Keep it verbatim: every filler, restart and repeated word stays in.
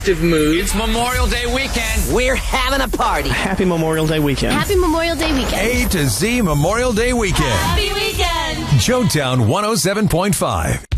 Mood. It's Memorial Day weekend. We're having a party. Happy Memorial Day weekend. Happy Memorial Day weekend. A to Z Memorial Day weekend. Happy weekend. Joetown one oh seven point five.